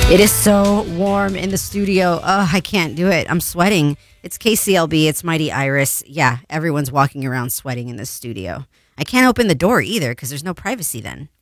It is so warm in the studio. Oh, I can't do it. I'm sweating. It's KCLB. It's Mighty Iris. Yeah, everyone's walking around sweating in this studio. I can't open the door either because there's no privacy then.